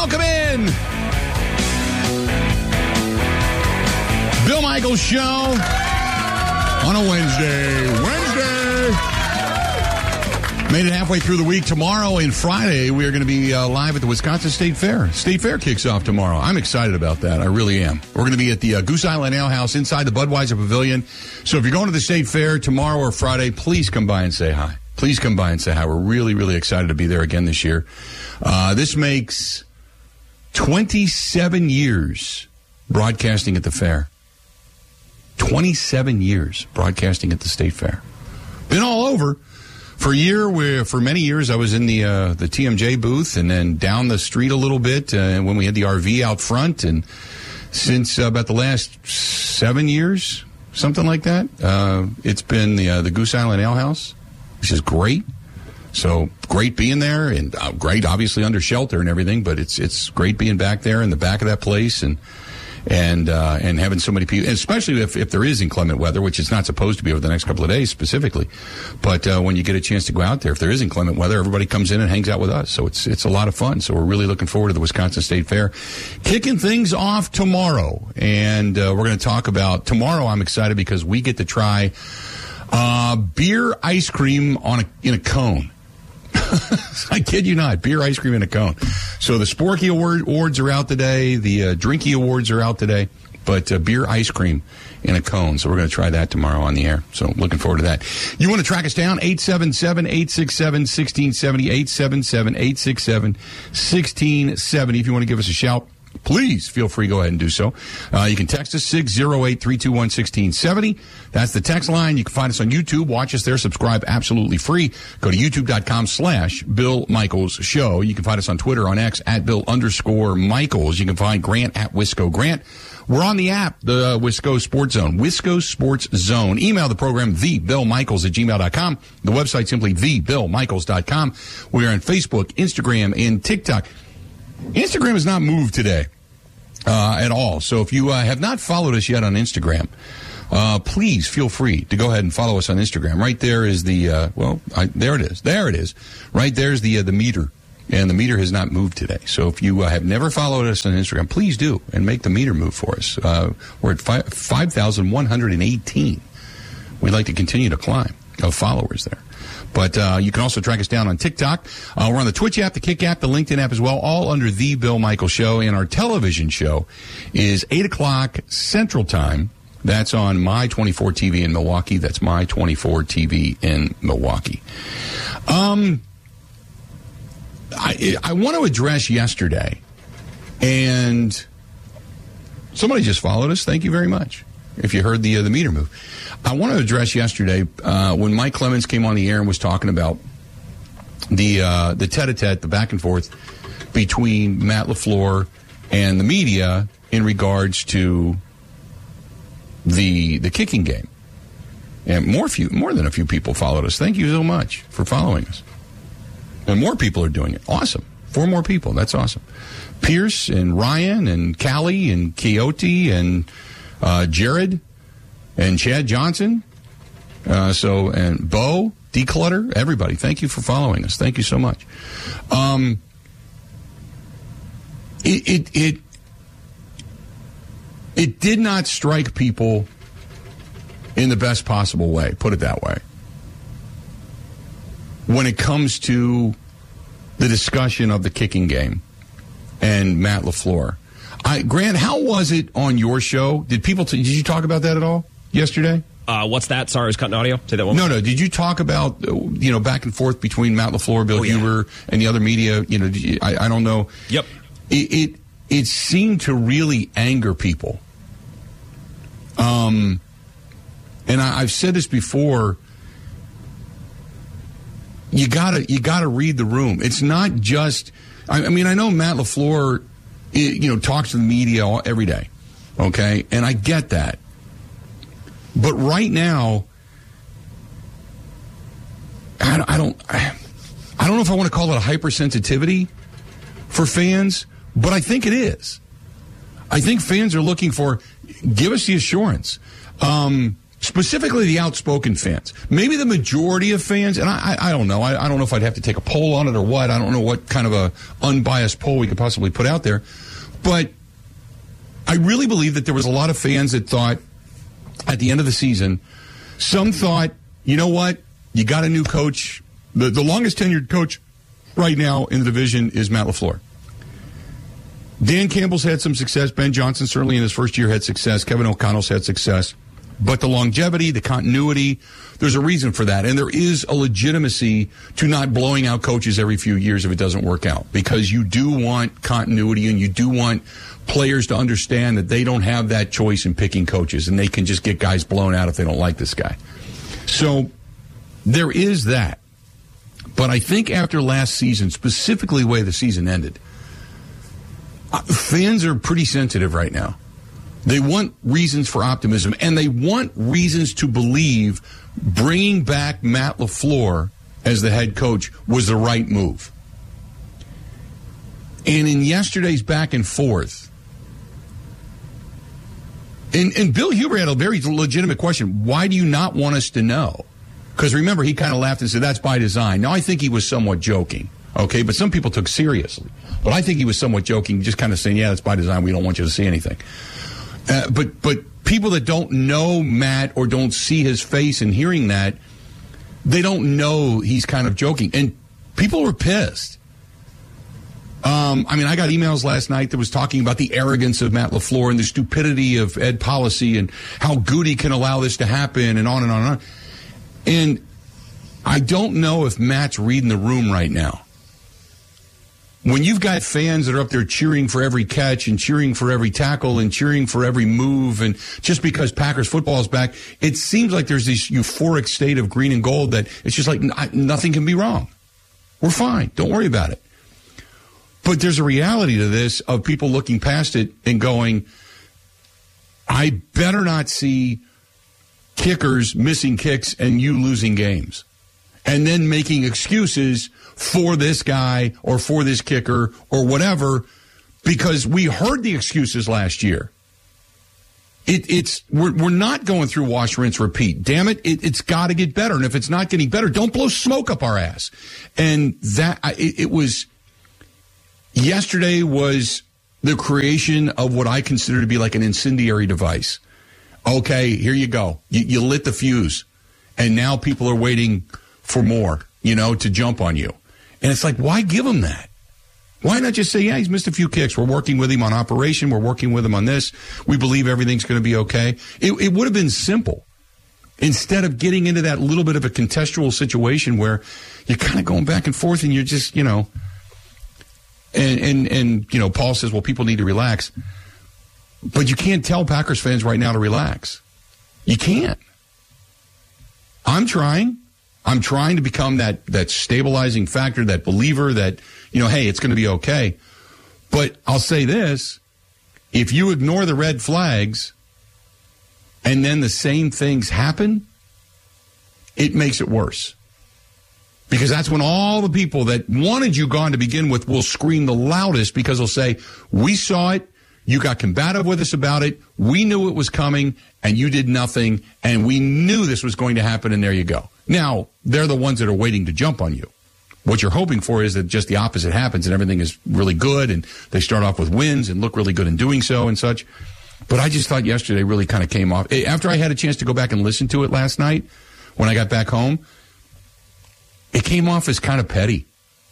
Welcome in. Bill Michaels Show on a Wednesday. Made it halfway through the week. Tomorrow and Friday, we are going to be live at the Wisconsin State Fair. State Fair kicks off tomorrow. I'm excited about that. I really am. We're going to be at the Goose Island Ale House inside the Budweiser Pavilion. So if you're going to the State Fair tomorrow or Friday, please come by and say hi. Please come by and say hi. We're really, really excited to be there again this year. This makes 27 years broadcasting at the fair. 27 years broadcasting at the State Fair. Been all over. For many years, I was in the TMJ booth and then down the street a little bit when we had the RV out front. And since about the last 7 years, something like that, it's been the Goose Island Ale House, which is great. So great being there and great, obviously, under shelter and everything. But it's great being back there in the back of that place and having so many people, especially if there is inclement weather, which it's not supposed to be over the next couple of days specifically. But when you get a chance to go out there, if there is inclement weather, everybody comes in and hangs out with us. So it's a lot of fun. So we're really looking forward to the Wisconsin State Fair. Kicking things off tomorrow. And we're going to talk about tomorrow. I'm excited because we get to try beer ice cream in a cone. I kid you not, beer ice cream in a cone. So the Sporky Awards are out today. The Drinky Awards are out today. But beer ice cream in a cone. So we're going to try that tomorrow on the air. So looking forward to that. You want to track us down? 877-867-1670. 877-867-1670. If you want to give us a shout, please feel free to go ahead and do so. You can text us 608-321-1670. That's the text line. You can find us on YouTube. Watch us there. Subscribe absolutely free. Go to youtube.com/Bill Michaels Show. You can find us on Twitter, on X, @Bill_Michaels. You can find Grant @Wisco Grant. We're on the app, the Wisco Sports Zone. Wisco Sports Zone. Email the program, thebillmichaels@gmail.com. The website, simply thebillmichaels.com. We are on Facebook, Instagram, and TikTok. Instagram has not moved today at all. So if you have not followed us yet on Instagram, please feel free to go ahead and follow us on Instagram. Right there is the, there it is. There it is. Right there's the meter. And the meter has not moved today. So if you have never followed us on Instagram, please do and make the meter move for us. We're at 5,118. We'd like to continue to climb of followers there. But you can also track us down on TikTok. We're on the Twitch app, the Kick app, the LinkedIn app as well, all under The Bill Michaels Show. And our television show is 8 o'clock Central Time. That's on My 24 TV in Milwaukee. That's My 24 TV in Milwaukee. I want to address yesterday, and somebody just followed us. Thank you very much. If you heard the meter move. I want to address yesterday when Mike Clemens came on the air and was talking about the tete-a-tete, the back and forth between Matt LaFleur and the media in regards to the kicking game. And more than a few people followed us. Thank you so much for following us. And more people are doing it. Awesome. 4 more people. That's awesome. Pierce and Ryan and Callie and Coyote and Jared and Chad Johnson. And Bo, Declutter, everybody. Thank you for following us. Thank you so much. It did not strike people in the best possible way, put it that way, when it comes to the discussion of the kicking game and Matt LaFleur. Grant, how was it on your show? Did you talk about that at all yesterday? What's that? Sorry, I was cutting audio. Say that one. No. Did you talk about back and forth between Matt LaFleur, Bill Huber, and the other media? I don't know. Yep. It seemed to really anger people. And I've said this before. You gotta read the room. It's not just. I mean, I know Matt LaFleur, talks to the media every day. Okay, and I get that. But right now, I don't know if I want to call it a hypersensitivity for fans, but I think it is. I think fans are looking for, give us the assurance. specifically the outspoken fans, maybe the majority of fans, and I don't know. I don't know if I'd have to take a poll on it or what. I don't know what kind of a unbiased poll we could possibly put out there. But I really believe that there was a lot of fans that thought at the end of the season, some thought, you know what, you got a new coach. The longest tenured coach right now in the division is Matt LaFleur. Dan Campbell's had some success. Ben Johnson certainly in his first year had success. Kevin O'Connell's had success. But the longevity, the continuity, there's a reason for that. And there is a legitimacy to not blowing out coaches every few years if it doesn't work out. Because you do want continuity and you do want players to understand that they don't have that choice in picking coaches. And they can just get guys blown out if they don't like this guy. So there is that. But I think after last season, specifically the way the season ended, fans are pretty sensitive right now. They want reasons for optimism, and they want reasons to believe bringing back Matt LaFleur as the head coach was the right move. And in yesterday's back and forth, and Bill Huber had a very legitimate question. Why do you not want us to know? Because remember, he kind of laughed and said, that's by design. Now, I think he was somewhat joking, okay? But some people took seriously. But I think he was somewhat joking, just kind of saying, yeah, that's by design. We don't want you to see anything. But people that don't know Matt or don't see his face and hearing that, they don't know he's kind of joking. And people were pissed. I got emails last night that was talking about the arrogance of Matt LaFleur and the stupidity of Ed Policy and how Goody can allow this to happen and on and on and on. And I don't know if Matt's reading the room right now. When you've got fans that are up there cheering for every catch and cheering for every tackle and cheering for every move, and just because Packers football is back, it seems like there's this euphoric state of green and gold that it's just like nothing can be wrong. We're fine. Don't worry about it. But there's a reality to this of people looking past it and going, I better not see kickers missing kicks and you losing games. And then making excuses for this guy or for this kicker or whatever, because we heard the excuses last year. We're not going through wash, rinse, repeat. Damn it, it's got to get better. And if it's not getting better, don't blow smoke up our ass. And yesterday was the creation of what I consider to be like an incendiary device. Okay, here you go. You lit the fuse, and now people are waiting for more, to jump on you. And it's like, why give him that? Why not just say, yeah, he's missed a few kicks. We're working with him on operation. We're working with him on this. We believe everything's going to be okay. It would have been simple. Instead of getting into that little bit of a contextual situation where you're kind of going back and forth and you're just, and Paul says, well, people need to relax. But you can't tell Packers fans right now to relax. You can't. I'm trying to become that stabilizing factor, that believer that, hey, it's going to be okay. But I'll say this, if you ignore the red flags and then the same things happen, it makes it worse. Because that's when all the people that wanted you gone to begin with will scream the loudest, because they'll say, we saw it, you got combative with us about it, we knew it was coming, and you did nothing, and we knew this was going to happen, and there you go. Now, they're the ones that are waiting to jump on you. What you're hoping for is that just the opposite happens and everything is really good and they start off with wins and look really good in doing so and such. But I just thought yesterday really kind of came off. After I had a chance to go back and listen to it last night when I got back home, it came off as kind of petty.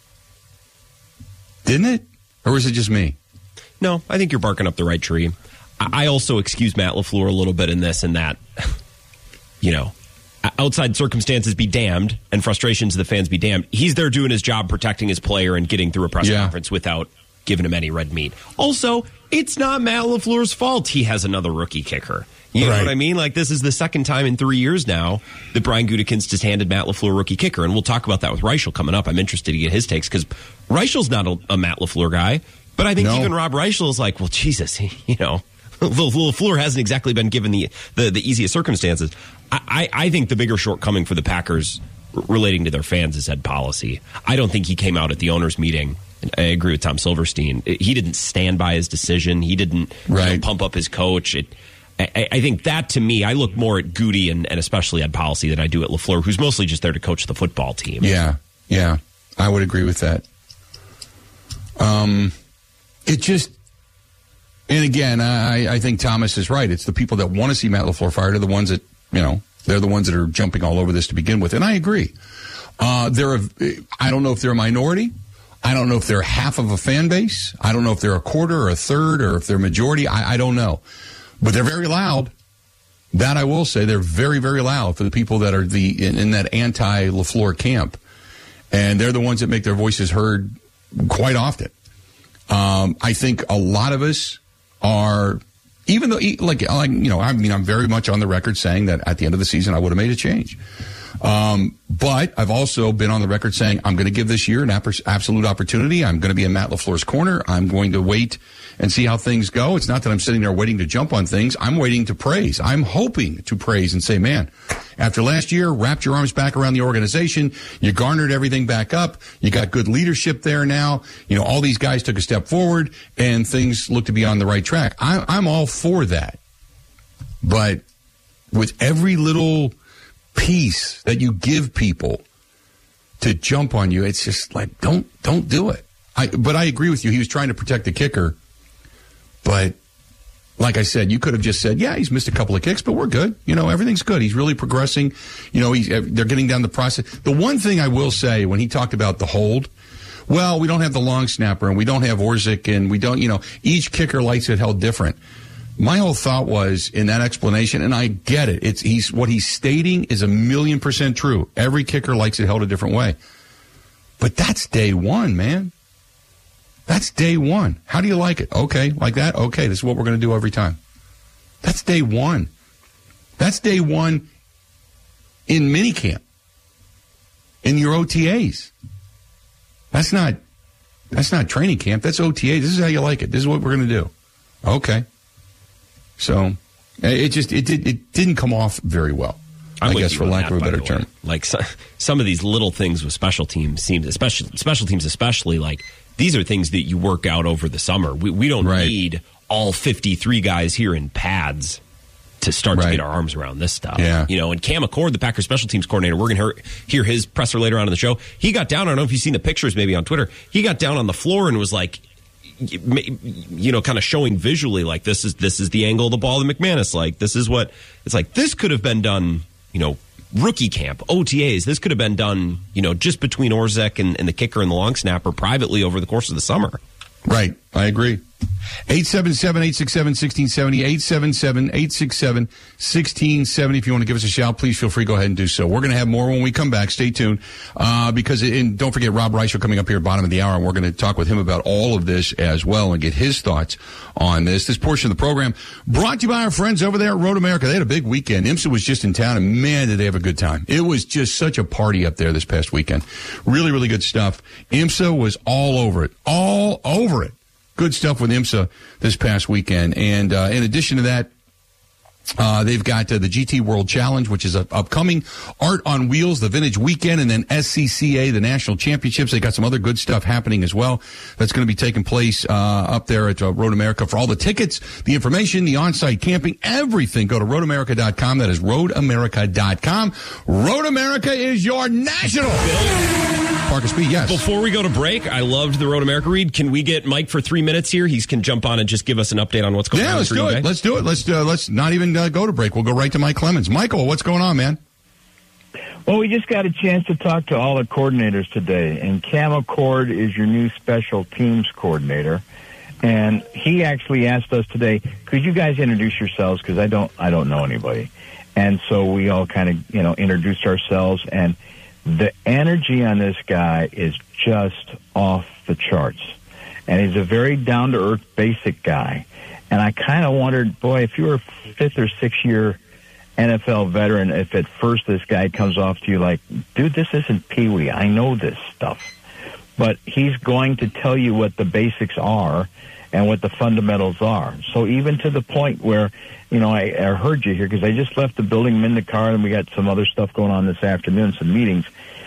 Didn't it? Or was it just me? No, I think you're barking up the right tree. I also excuse Matt LaFleur a little bit in this and that, outside circumstances be damned and frustrations of the fans be damned. He's there doing his job, protecting his player and getting through a press conference without giving him any red meat. Also, it's not Matt LaFleur's fault he has another rookie kicker. You know what I mean? Like, this is the second time in 3 years now that Brian Gutekunst just handed Matt LaFleur a rookie kicker. And we'll talk about that with Reichel coming up. I'm interested to get his takes because Reichel's not a Matt LaFleur guy. But I think even Rob Reichel is like, well, Jesus, LaFleur hasn't exactly been given the easiest circumstances. I think the bigger shortcoming for the Packers relating to their fans is Ed Policy. I don't think he came out at the owners' meeting. I agree with Tom Silverstein. He didn't stand by his decision. He didn't pump up his coach. I think that, to me, I look more at Goody and especially Ed Policy than I do at LaFleur, who's mostly just there to coach the football team. Yeah, I would agree with that. It just, and again, I think Thomas is right. It's the people that want to see Matt LaFleur fired are the ones that, they're the ones that are jumping all over this to begin with. And I agree. I don't know if they're a minority. I don't know if they're half of a fan base. I don't know if they're a quarter or a third or if they're majority. I don't know. But they're very loud. That I will say. They're very, very loud for the people that are in that anti-LaFleur camp. And they're the ones that make their voices heard quite often. I think a lot of us are, even though, I'm very much on the record saying that at the end of the season I would have made a change. But I've also been on the record saying I'm going to give this year an absolute opportunity. I'm going to be in Matt LaFleur's corner. I'm going to wait and see how things go. It's not that I'm sitting there waiting to jump on things. I'm waiting to praise. I'm hoping to praise and say, man, after last year, wrapped your arms back around the organization. You garnered everything back up. You got good leadership there now. All these guys took a step forward and things look to be on the right track. I'm all for that. But with every little piece that you give people to jump on you, it's just like, don't do it. But I agree with you. He was trying to protect the kicker. But like I said, you could have just said, yeah, he's missed a couple of kicks, but we're good. Everything's good. He's really progressing. They're getting down the process. The one thing I will say when he talked about the hold, well, we don't have the long snapper and we don't have Orzik and we don't, each kicker likes it held different. My whole thought was in that explanation, and I get it. What he's stating is 1,000,000% true. Every kicker likes it held a different way. But that's day one, man. That's day one. How do you like it? Okay, like that? Okay, this is what we're going to do every time. That's day one. That's day one in minicamp, in your OTAs. That's not training camp. That's OTA. This is how you like it. This is what we're going to do. Okay. So it didn't come off very well, I guess, for lack of a better term. Like some of these little things with special teams, especially like these are things that you work out over the summer. We don't need all 53 guys here in pads to start to get our arms around this stuff. Yeah. And Cam McCord, the Packers special teams coordinator, we're going to hear his presser later on in the show. He got down, I don't know if you've seen the pictures maybe on Twitter, he got down on the floor and was like, kind of showing visually like this is the angle of the ball that McManus like. This is what it's like. This could have been done, rookie camp, OTAs. This could have been done, just between Orzik and the kicker and the long snapper privately over the course of the summer. Right. I agree. 877-867-1670, 877-867-1670. If you want to give us a shout, please feel free to go ahead and do so. We're going to have more when we come back. Stay tuned. And don't forget Rob Reischel coming up here at bottom of the hour, and we're going to talk with him about all of this as well and get his thoughts on this. This portion of the program brought to you by our friends over there at Road America. They had a big weekend. IMSA was just in town, and man, did they have a good time. It was just such a party up there this past weekend. Really, really good stuff. IMSA was all over it. All over it. Good stuff with IMSA this past weekend. And in addition to that, they've got the GT World Challenge, which is upcoming, Art on Wheels, the Vintage Weekend, and then SCCA, the National Championships. They got some other good stuff happening as well. That's going to be taking place up there at Road America. For all the tickets, the information, the on-site camping, everything, go to roadamerica.com. That is roadamerica.com. Road America is your national Parker Speed, yes. Before we go to break, I loved the Road America read. Can we get Mike for 3 minutes here? He can jump on and just give us an update on what's going on. Yeah, let's do it. Let's do it. Let's not even go to break. We'll go right to Mike Clemens. Michael, what's going on, man? Well, we just got a chance to talk to all the coordinators today, and Cam McCord is your new special teams coordinator. And he actually asked us today, could you guys introduce yourselves? Because I don't know anybody. And so we all kind of, introduced ourselves, and the energy on this guy is just off the charts. And he's a very down-to-earth, basic guy. And I kind of wondered, boy, if you were a 5th or 6th year NFL veteran, if at first this guy comes off to you like, dude, this isn't Pee-wee. I know this stuff. But he's going to tell you what the basics are and what the fundamentals are. So even to the point where, I heard you here because I just left the building, I'm in the car, and we got some other stuff going on this afternoon, some meetings.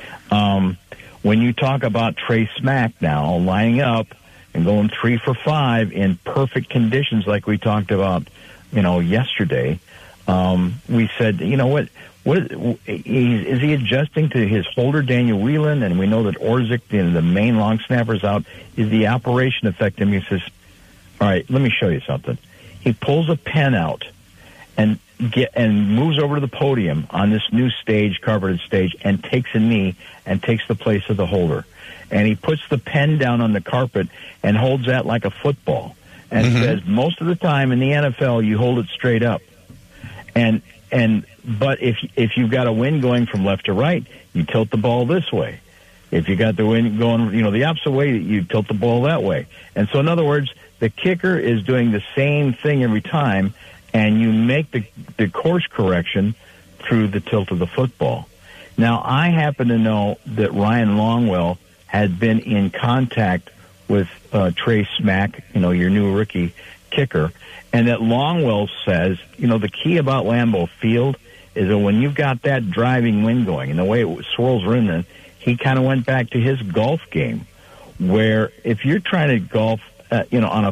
When you talk about Trey Smack now lining up and going 3 for 5 in perfect conditions like we talked about, yesterday, we said, you know what is he adjusting to his holder, Daniel Whelan? And we know that Orzik, the main long snapper, is out. Is the operation affecting him? He says, all right, let me show you something. He pulls a pen out and moves over to the podium on this new stage, carpeted stage, and takes a knee and takes the place of the holder. And he puts the pen down on the carpet and holds that like a football. And says, most of the time in the NFL, you hold it straight up. But if you've got a wind going from left to right, you tilt the ball this way. If you got the wind going, the opposite way, you tilt the ball that way. And so, in other words, the kicker is doing the same thing every time, and you make the course correction through the tilt of the football. Now, I happen to know that Ryan Longwell had been in contact with Trey Smack, your new rookie kicker, and that Longwell says, the key about Lambeau Field is that when you've got that driving wind going and the way it swirls around, he kind of went back to his golf game, where if you're trying to golf, on a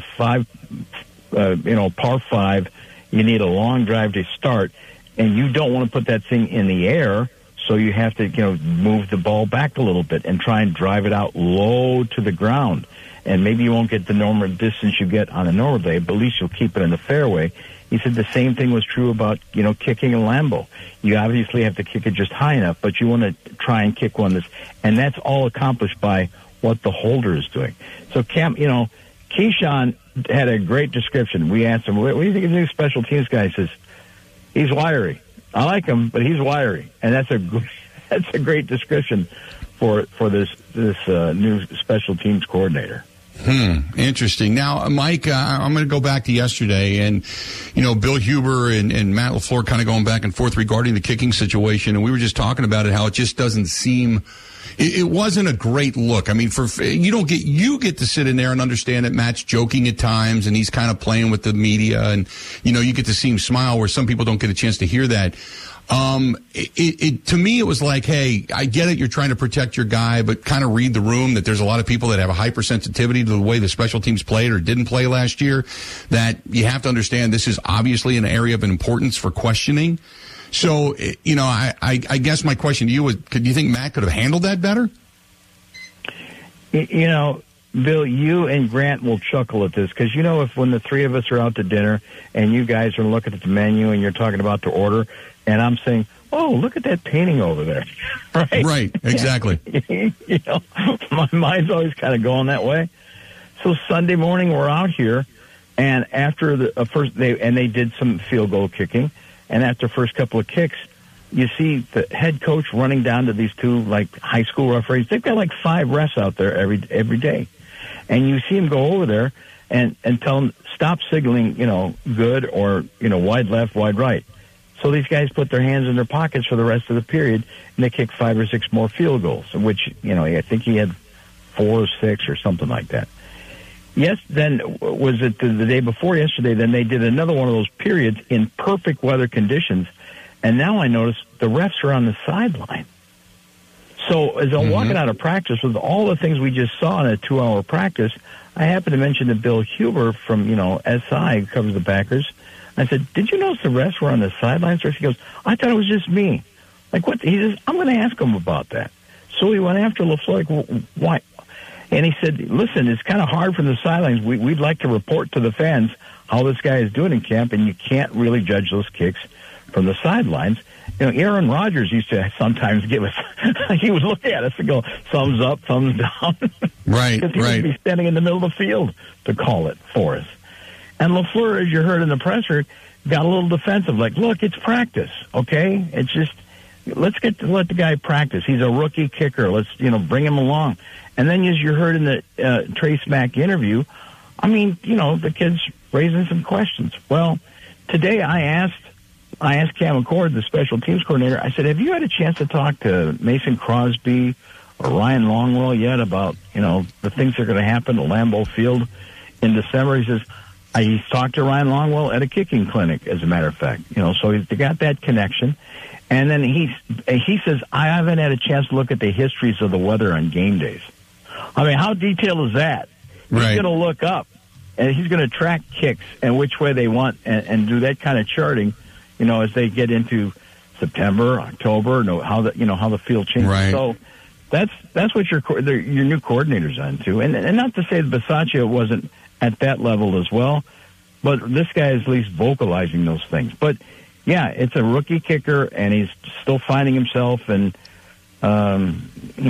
par 5, you need a long drive to start, and you don't want to put that thing in the air, so you have to, move the ball back a little bit and try and drive it out low to the ground. And maybe you won't get the normal distance you get on a normal day, but at least you'll keep it in the fairway. He said the same thing was true about, kicking a Lambeau. You obviously have to kick it just high enough, but you want to try and kick one and that's all accomplished by what the holder is doing. So, Cam, Keyshawn had a great description. We asked him, what do you think of the new special teams guy? He says, he's wiry. I like him, but he's wiry. And that's a great description for this new special teams coordinator. Interesting. Now, Mike, I'm going to go back to yesterday, and Bill Huber and Matt LaFleur kind of going back and forth regarding the kicking situation, and we were just talking about it, how it just doesn't seem. It wasn't a great look. I mean, you get to sit in there and understand that Matt's joking at times, and he's kind of playing with the media, and you get to see him smile, where some people don't get a chance to hear that. To me, it was like, hey, I get it. You're trying to protect your guy, but kind of read the room, that there's a lot of people that have a hypersensitivity to the way the special teams played or didn't play last year, that you have to understand this is obviously an area of importance for questioning. So, I guess my question to you was, do you think Matt could have handled that better? Bill, you and Grant will chuckle at this, because if when the three of us are out to dinner and you guys are looking at the menu and you're talking about the order, and I'm saying, oh, look at that painting over there. Right, exactly. My mind's always kind of going that way. So Sunday morning we're out here, and after they did some field goal kicking, and after the first couple of kicks, you see the head coach running down to these two high school referees. They've got 5 refs out there every day, and you see him go over there and tell them stop signaling, good, or wide left, wide right. So these guys put their hands in their pockets for the rest of the period, and they kicked 5 or 6 more field goals, which, I think he had 4 or 6 or something like that. Yes, then was it the day before yesterday, then they did another one of those periods in perfect weather conditions, and now I notice the refs are on the sideline. So as I'm walking out of practice with all the things we just saw in a 2-hour practice, I happened to mention to Bill Huber from, SI, who covers the Packers. I said, did you notice the refs were on the sidelines? He goes, I thought it was just me. What? He says, I'm going to ask him about that. So he went after LaFleur, why? And he said, listen, it's kind of hard from the sidelines. We'd like to report to the fans how this guy is doing in camp, and you can't really judge those kicks from the sidelines. Aaron Rodgers used to sometimes give us, he would look at us and go, thumbs up, thumbs down. Right, because he would be standing in the middle of the field to call it for us. And LaFleur, as you heard in the presser, got a little defensive, look, it's practice, okay? It's just, let the guy practice. He's a rookie kicker. Let's, bring him along. And then, as you heard in the Trey Smack interview, the kid's raising some questions. Well, today I asked Cam McCord, the special teams coordinator, I said, have you had a chance to talk to Mason Crosby or Ryan Longwell yet about, the things that are going to happen at Lambeau Field in December? He says, I talked to Ryan Longwell at a kicking clinic, as a matter of fact. So they got that connection. And then he says, I haven't had a chance to look at the histories of the weather on game days. I mean, how detailed is that? He's going to look up and he's going to track kicks and which way they want and do that kind of charting, as they get into September, October, how the field changes. Right. So that's what your new coordinator's onto. And not to say that Bisaccia wasn't at that level as well, but this guy is at least vocalizing those things. But yeah, it's a rookie kicker, and he's still finding himself. And I'm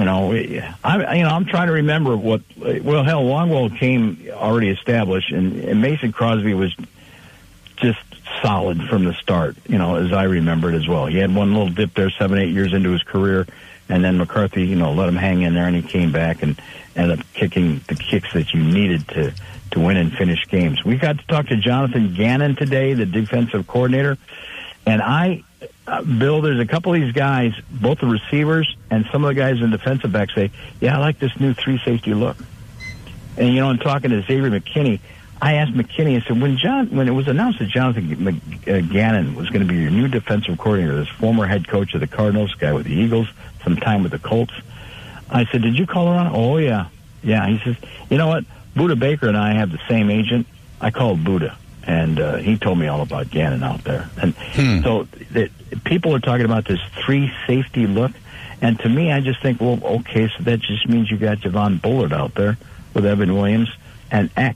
trying to remember Longwell came already established, and Mason Crosby was just solid from the start. As I remember it as well. He had one little dip there 7-8 years into his career, and then McCarthy, let him hang in there, and he came back and ended up kicking the kicks that you needed to win and finish games. We got to talk to Jonathan Gannon today, the defensive coordinator. And Bill, there's a couple of these guys, both the receivers and some of the guys in defensive back say, I like this new 3-safety look. And, I'm talking to Xavier McKinney. I asked McKinney, I said, when it was announced that Jonathan Gannon was going to be your new defensive coordinator, this former head coach of the Cardinals, guy with the Eagles, some time with the Colts, I said, did you call around? Oh, yeah. Yeah, he says, you know what? Buda Baker and I have the same agent. I called Buda. And he told me all about Gannon out there. And so people are talking about this 3-safety look. And to me, I just think, well, okay, so that just means you got Javon Bullard out there with Evan Williams and X.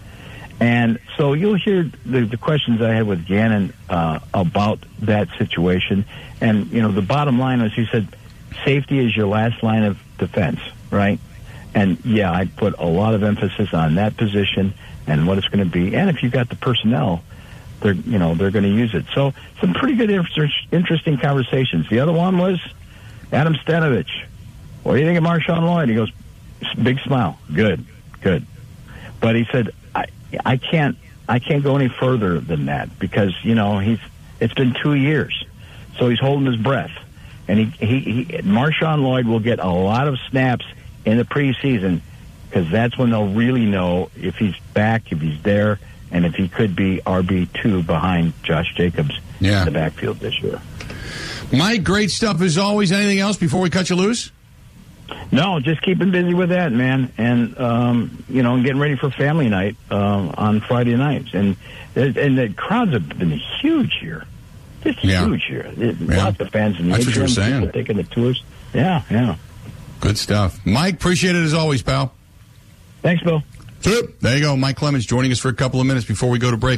And so you'll hear the questions I had with Gannon about that situation. And, the bottom line is he said, safety is your last line of defense, right? And, yeah, I put a lot of emphasis on that position and what it's going to be. And if you've got the personnel, they're going to use it. So some pretty good, interesting conversations. The other one was Adam Stanovich. What do you think of Marshawn Lloyd? He goes, big smile. Good. But he said, I can't go any further than that because, it's been 2 years. So he's holding his breath. And Marshawn Lloyd will get a lot of snaps in the preseason because that's when they'll really know if he's back, if he's there, and if he could be RB2 behind Josh Jacobs in the backfield this year. Mike, great stuff as always. Anything else before we cut you loose? No, just keeping busy with that, man, and getting ready for family night on Friday nights, and the crowds have been huge here, just huge here. Lots of fans in the That's what you were saying. Taking the tours. Yeah. Good stuff, Mike. Appreciate it as always, pal. Thanks, Bill. There you go, Mike Clemens joining us for a couple of minutes before we go to break.